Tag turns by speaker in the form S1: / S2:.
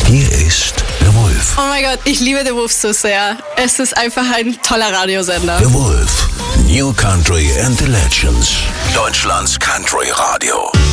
S1: Hier ist der Wolf.
S2: Oh mein Gott, ich liebe den Wolf so sehr. Es ist einfach ein toller Radiosender.
S1: Der Wolf. New Country and the Legends. Deutschlands Country Radio.